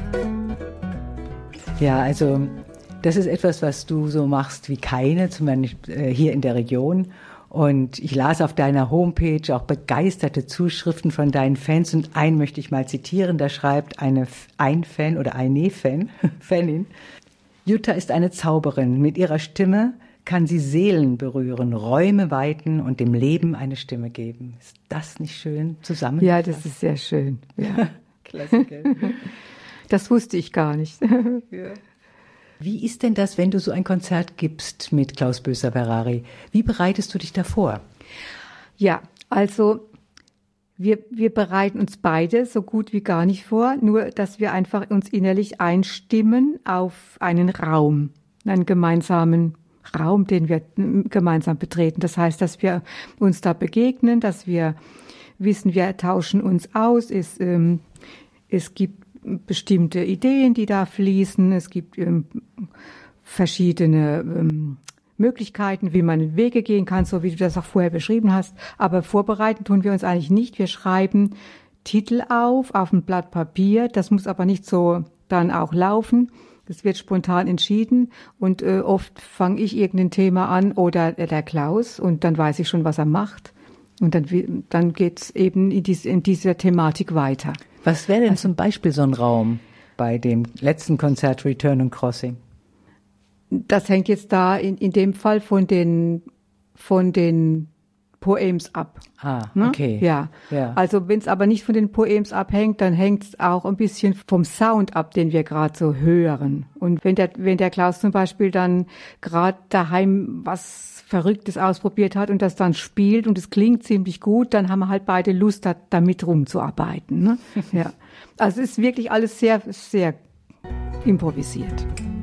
Ja, also das ist etwas, was du so machst wie keine, zumindest hier in der Region. Und ich las auf deiner Homepage auch begeisterte Zuschriften von deinen Fans. Und einen möchte ich mal zitieren, da schreibt ein Fan oder eine Fanin: Jutta ist eine Zauberin. Mit ihrer Stimme kann sie Seelen berühren, Räume weiten und dem Leben eine Stimme geben. Ist das nicht schön zusammengefasst? Ja, das ist sehr schön. Ja. Klassiker. Das wusste ich gar nicht. Ja. Wie ist denn das, wenn du so ein Konzert gibst mit Klaus Böser-Ferrari? Wie bereitest du dich da vor? Ja, also wir bereiten uns beide so gut wie gar nicht vor, nur dass wir einfach uns innerlich einstimmen auf einen Raum, einen gemeinsamen Raum, den wir gemeinsam betreten. Das heißt, dass wir uns da begegnen, dass wir wissen, wir tauschen uns aus. Es gibt bestimmte Ideen, die da fließen. Es gibt verschiedene Möglichkeiten, wie man Wege gehen kann, so wie du das auch vorher beschrieben hast. Aber vorbereiten tun wir uns eigentlich nicht. Wir schreiben Titel auf ein Blatt Papier. Das muss aber nicht so dann auch laufen. Das wird spontan entschieden und oft fange ich irgendein Thema an oder der Klaus und dann weiß ich schon, was er macht. Und dann geht's eben in dieser Thematik weiter. Was wäre denn zum Beispiel so ein Raum bei dem letzten Konzert Return and Crossing? Das hängt jetzt da in dem Fall von den Poems ab. Ah, okay. Ja. Also wenn es aber nicht von den Poems abhängt, dann hängt es auch ein bisschen vom Sound ab, den wir gerade so hören. Und wenn der Klaus zum Beispiel dann gerade daheim was Verrücktes ausprobiert hat und das dann spielt und es klingt ziemlich gut, dann haben wir halt beide Lust, damit rumzuarbeiten. Ne? Ja. Also es ist wirklich alles sehr, sehr improvisiert.